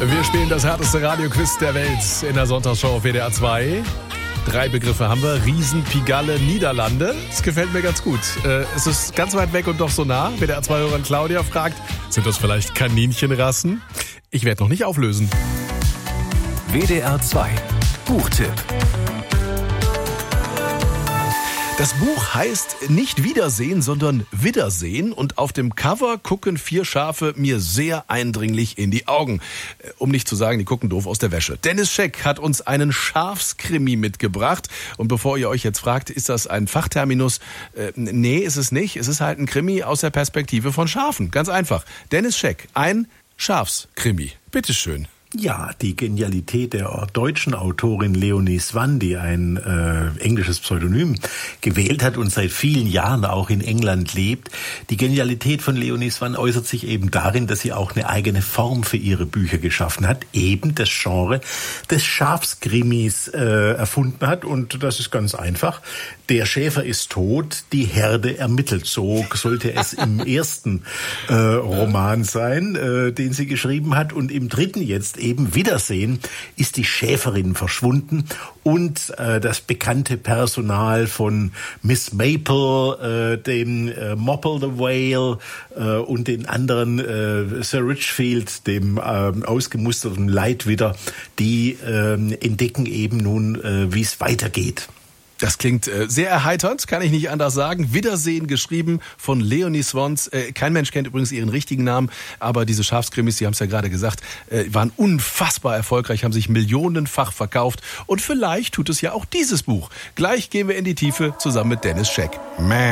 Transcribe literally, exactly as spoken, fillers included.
Wir spielen das härteste Radioquiz der Welt in der Sonntagsschau auf W D R zwei. Drei Begriffe haben wir. Riesen, Pigalle, Niederlande. Das gefällt mir ganz gut. Es ist ganz weit weg und doch so nah. W D R zwei-Hörerin Claudia fragt, sind das vielleicht Kaninchenrassen? Ich werde noch nicht auflösen. W D R zwei Buchtipp. Das Buch heißt nicht Wiedersehen, sondern Wiedersehen. Und auf dem Cover gucken vier Schafe mir sehr eindringlich in die Augen. Um nicht zu sagen, die gucken doof aus der Wäsche. Dennis Scheck hat uns einen Schafskrimi mitgebracht. Und bevor ihr euch jetzt fragt, ist das ein Fachterminus? Äh, nee, ist es nicht. Es ist halt ein Krimi aus der Perspektive von Schafen. Ganz einfach. Dennis Scheck, ein Schafskrimi. Bitteschön. Ja, die Genialität der deutschen Autorin Leonie Swann, die ein äh, englisches Pseudonym gewählt hat und seit vielen Jahren auch in England lebt. Die Genialität von Leonie Swann äußert sich eben darin, dass sie auch eine eigene Form für ihre Bücher geschaffen hat, eben das Genre des Schafskrimis äh, erfunden hat. Und das ist ganz einfach. Der Schäfer ist tot, die Herde ermittelt. So sollte es im ersten äh, Roman sein, äh, den sie geschrieben hat. Und im dritten jetzt eben Wiedersehen ist die Schäferin verschwunden und äh, das bekannte Personal von Miss Maple, äh, dem äh, Mopple the Whale äh, und den anderen äh, Sir Richfield, dem äh, ausgemusterten Leitwidder, die äh, entdecken eben nun, äh, wie es weitergeht. Das klingt äh, sehr erheiternd, kann ich nicht anders sagen. Wiedersehen, geschrieben von Leonie Swann. Äh, kein Mensch kennt übrigens ihren richtigen Namen, aber diese Schafskrimis, Sie haben es ja gerade gesagt, äh, waren unfassbar erfolgreich, haben sich millionenfach verkauft. Und vielleicht tut es ja auch dieses Buch. Gleich gehen wir in die Tiefe zusammen mit Dennis Scheck. Mäh.